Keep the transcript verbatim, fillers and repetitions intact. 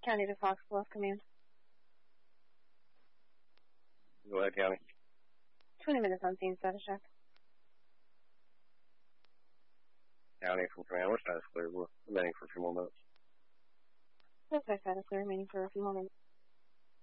County to Fox Bluff, command. Go ahead, County. twenty minutes on scene, status check. County from command, we're status clear. We're remaining for a few more minutes. That's my status clear, remaining for a few more minutes.